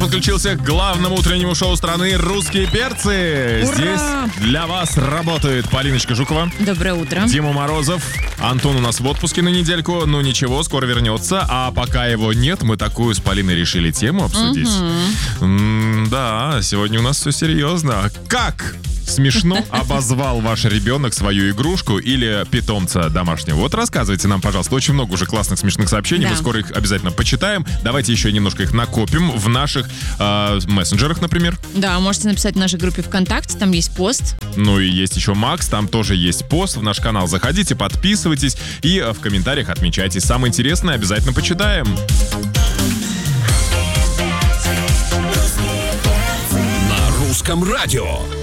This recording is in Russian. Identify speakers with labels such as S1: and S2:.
S1: подключился к главному утреннему шоу страны «Русские перцы».
S2: Ура!
S1: Здесь для вас работает Полиночка Жукова.
S2: Доброе утро.
S1: Дима Морозов. Антон у нас в отпуске на недельку. Ну ничего, скоро вернется. А пока его нет, мы такую с Полиной решили тему обсудить. Да, сегодня у нас все серьезно. Как смешно обозвал ваш ребенок свою игрушку или питомца домашнего? Вот рассказывайте нам, пожалуйста. Очень много уже классных смешных сообщений.
S2: Да.
S1: Мы скоро их обязательно почитаем. Давайте еще немножко их накопим в наших мессенджерах, например.
S2: Да, можете написать в нашей группе ВКонтакте, там есть пост.
S1: Ну и есть еще Макс, там тоже есть пост. В наш канал заходите, подписывайтесь и в комментариях отмечайте. Самое интересное обязательно почитаем.
S3: На русском радио.